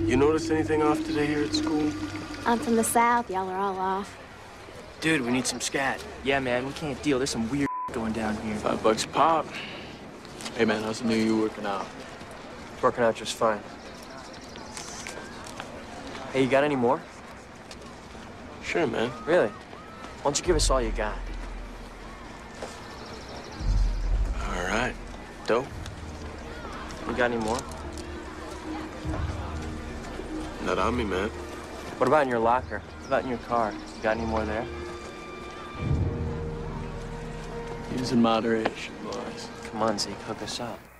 You notice anything off today here at school? I'm from the South. Y'all are all off. Dude, we need some scat. Yeah, man, we can't deal. There's some weird going down here. $5 a pop. Hey, man, how's the new you working out? Working out just fine. Hey, you got any more? Sure, man. Really? Why don't you give us all you got? All right. Dope. You got any more? Not on me, man. What about in your locker? What about in your car? You got any more there? Use in moderation, boys. Come on, Zeke, hook us up.